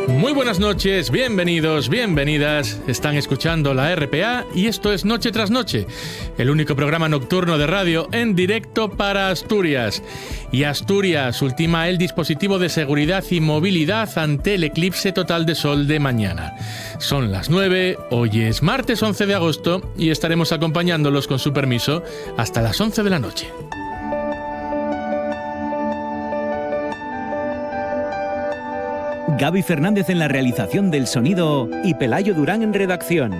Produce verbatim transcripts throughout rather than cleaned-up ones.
Muy buenas noches, bienvenidos, bienvenidas. Están escuchando la R P A y esto es Noche tras Noche, el único programa nocturno de radio en directo para Asturias. Y Asturias ultima el dispositivo de seguridad y movilidad ante el eclipse total de sol de mañana. Son las nueve, hoy es martes once de agosto y estaremos acompañándolos con su permiso hasta las once de la noche. Gaby Fernández en la realización del sonido y Pelayo Durán en redacción.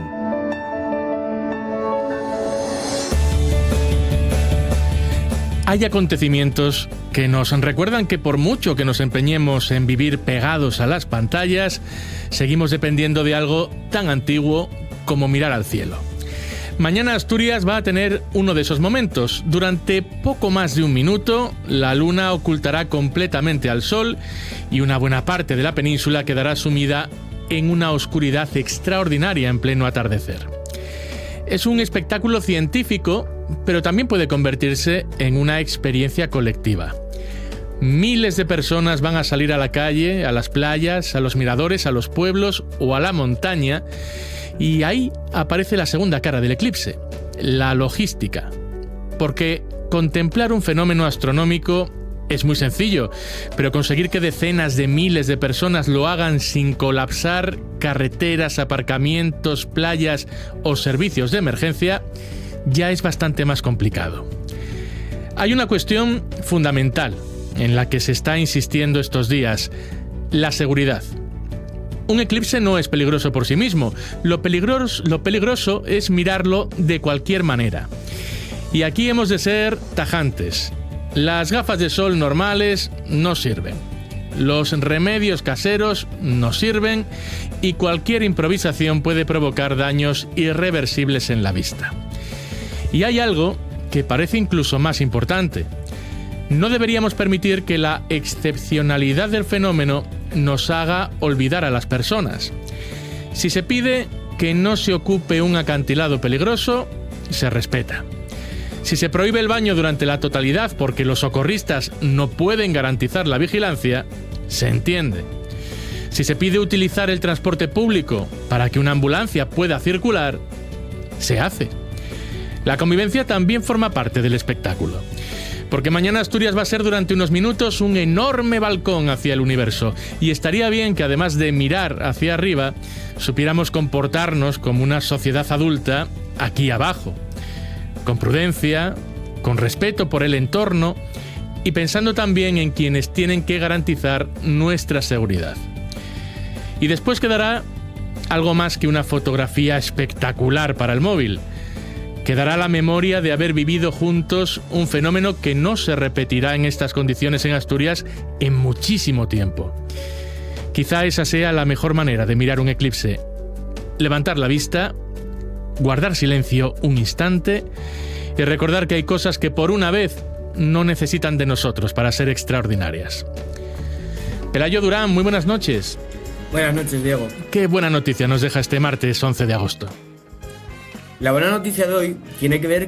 Hay acontecimientos que nos recuerdan que por mucho que nos empeñemos en vivir pegados a las pantallas, seguimos dependiendo de algo tan antiguo como mirar al cielo. Mañana Asturias va a tener uno de esos momentos. Durante poco más de un minuto, la luna ocultará completamente al sol y una buena parte de la península quedará sumida en una oscuridad extraordinaria en pleno atardecer. Es un espectáculo científico, pero también puede convertirse en una experiencia colectiva. Miles de personas van a salir a la calle, a las playas, a los miradores, a los pueblos o a la montaña. Y ahí aparece la segunda cara del eclipse, la logística. Porque contemplar un fenómeno astronómico es muy sencillo, pero conseguir que decenas de miles de personas lo hagan sin colapsar carreteras, aparcamientos, playas o servicios de emergencia ya es bastante más complicado. Hay una cuestión fundamental en la que se está insistiendo estos días: la seguridad. Un eclipse no es peligroso por sí mismo, lo peligroso, lo peligroso es mirarlo de cualquier manera. Y aquí hemos de ser tajantes. Las gafas de sol normales no sirven. Los remedios caseros no sirven y cualquier improvisación puede provocar daños irreversibles en la vista. Y hay algo que parece incluso más importante. No deberíamos permitir que la excepcionalidad del fenómeno nos haga olvidar a las personas. Si se pide que no se ocupe un acantilado peligroso, se respeta. Si se prohíbe el baño durante la totalidad porque los socorristas no pueden garantizar la vigilancia, se entiende. Si se pide utilizar el transporte público para que una ambulancia pueda circular, se hace. La convivencia también forma parte del espectáculo. Porque mañana Asturias va a ser durante unos minutos un enorme balcón hacia el universo. Y estaría bien que además de mirar hacia arriba, supiéramos comportarnos como una sociedad adulta aquí abajo. Con prudencia, con respeto por el entorno y pensando también en quienes tienen que garantizar nuestra seguridad. Y después quedará algo más que una fotografía espectacular para el móvil. Quedará la memoria de haber vivido juntos un fenómeno que no se repetirá en estas condiciones en Asturias en muchísimo tiempo. Quizá esa sea la mejor manera de mirar un eclipse. Levantar la vista, guardar silencio un instante y recordar que hay cosas que por una vez no necesitan de nosotros para ser extraordinarias. Pelayo Durán, muy buenas noches. Buenas noches, Diego. Qué buena noticia nos deja este martes once de agosto. La buena noticia de hoy tiene que ver